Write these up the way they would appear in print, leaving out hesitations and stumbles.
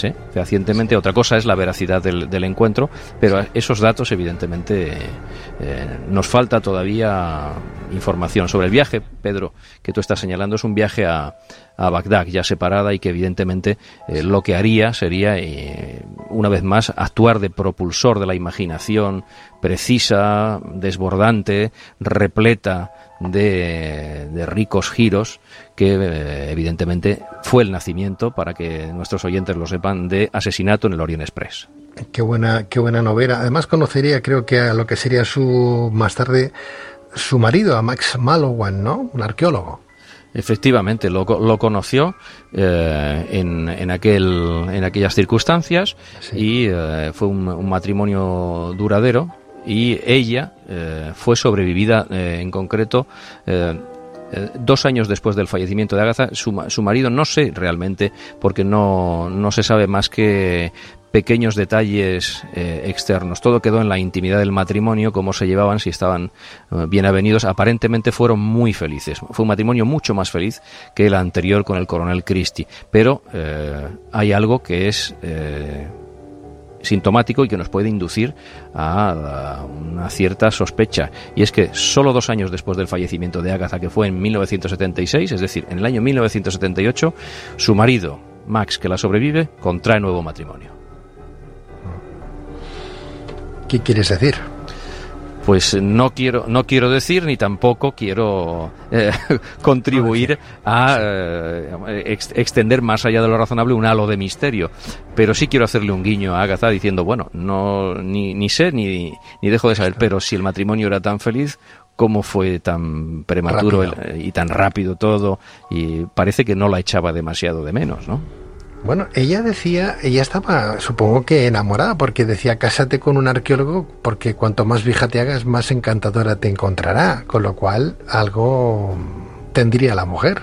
sé fehacientemente. Otra cosa es la veracidad del encuentro, pero esos datos evidentemente nos falta todavía información sobre el viaje, Pedro, que tú estás señalando. Es un viaje a Bagdad ya separada, y que evidentemente lo que haría sería una vez más actuar de propulsor de la imaginación precisa, desbordante, repleta de ricos giros, que evidentemente fue el nacimiento, para que nuestros oyentes lo sepan, de Asesinato en el Orient Express. Qué buena novela. Además conocería, creo que a lo que sería más tarde su marido, a Max Mallowan, ¿no? Un arqueólogo. Efectivamente, lo conoció en aquellas circunstancias, sí. Y fue un matrimonio duradero, y ella fue sobrevivida en concreto 2 años después del fallecimiento de Agatha. Su marido, no sé realmente, porque no se sabe más que pequeños detalles externos. Todo quedó en la intimidad del matrimonio, cómo se llevaban, si estaban bien avenidos. Aparentemente fueron muy felices. Fue un matrimonio mucho más feliz que el anterior con el coronel Christie. Pero hay algo que es sintomático y que nos puede inducir a una cierta sospecha, y es que solo 2 años después del fallecimiento de Agatha, que fue en 1976, es decir, en el año 1978, su marido, Max, que la sobrevive, contrae nuevo matrimonio. ¿Qué quieres decir? Pues no quiero decir, ni tampoco quiero contribuir a extender más allá de lo razonable un halo de misterio, pero sí quiero hacerle un guiño a Agatha diciendo, bueno, ni sé ni dejo de saber, pero si el matrimonio era tan feliz, ¿cómo fue tan prematuro y tan rápido todo? Y parece que no la echaba demasiado de menos, ¿no? Bueno, ella estaba, supongo que enamorada, porque decía, cásate con un arqueólogo, porque cuanto más vieja te hagas, más encantadora te encontrará, con lo cual algo tendría la mujer.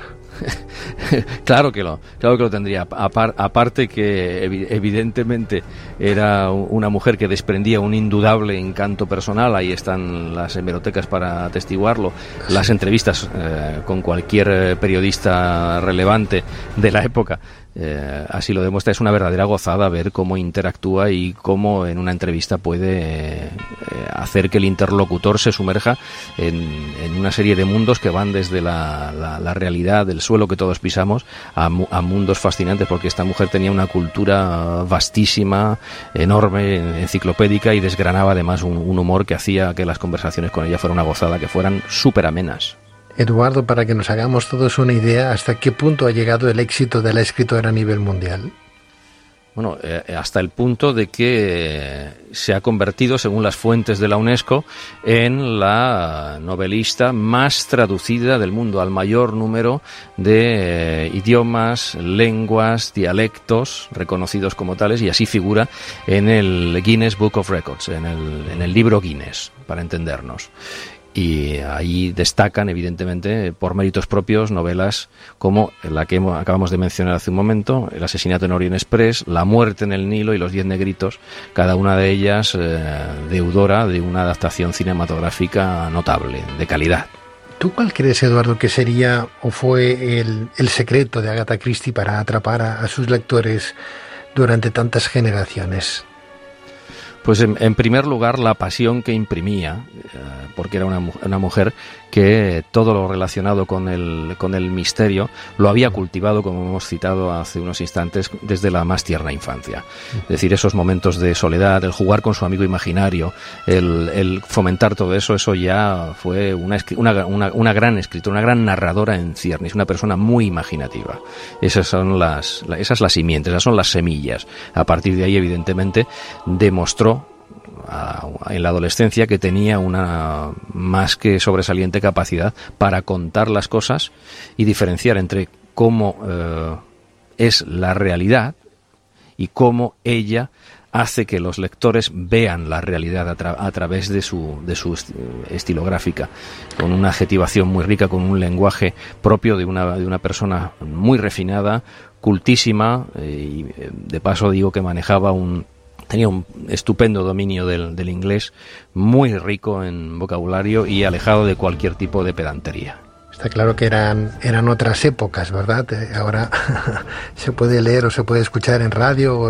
Claro que lo tendría. Aparte que evidentemente era una mujer que desprendía un indudable encanto personal. Ahí están las hemerotecas para atestiguarlo, las entrevistas con cualquier periodista relevante de la época. Así lo demuestra. Es una verdadera gozada ver cómo interactúa y cómo en una entrevista puede hacer que el interlocutor se sumerja en una serie de mundos que van desde la realidad del suelo que todos pisamos a mundos fascinantes, porque esta mujer tenía una cultura vastísima, enorme, enciclopédica, y desgranaba además un humor que hacía que las conversaciones con ella fueran una gozada, que fueran súper amenas. Eduardo, para que nos hagamos todos una idea, ¿hasta qué punto ha llegado el éxito de la escritora a nivel mundial? Bueno, hasta el punto de que se ha convertido, según las fuentes de la UNESCO, en la novelista más traducida del mundo, al mayor número de idiomas, lenguas, dialectos reconocidos como tales, y así figura en el Guinness Book of Records, en el libro Guinness, para entendernos. Y ahí destacan, evidentemente, por méritos propios, novelas como la que acabamos de mencionar hace un momento, El asesinato en Orient Express, La muerte en el Nilo y Los 10 negritos, cada una de ellas deudora de una adaptación cinematográfica notable, de calidad. ¿Tú cuál crees, Eduardo, que sería o fue el secreto de Agatha Christie para atrapar a sus lectores durante tantas generaciones? Pues en primer lugar la pasión que imprimía, porque era una mujer que todo lo relacionado con el misterio lo había cultivado, como hemos citado hace unos instantes, desde la más tierna infancia. Es decir, esos momentos de soledad, el jugar con su amigo imaginario, el fomentar todo eso ya fue una gran escritora, una gran narradora en ciernes, una persona muy imaginativa. Esas son las simientes, esas son las semillas. A partir de ahí, evidentemente, demostró en la adolescencia que tenía una más que sobresaliente capacidad para contar las cosas y diferenciar entre cómo es la realidad y cómo ella hace que los lectores vean la realidad a través de su estilográfica, con una adjetivación muy rica, con un lenguaje propio de una persona muy refinada, cultísima, y de paso digo que tenía un estupendo dominio del inglés, muy rico en vocabulario y alejado de cualquier tipo de pedantería. Está claro que eran otras épocas, ¿verdad? Ahora se puede leer o se puede escuchar en radio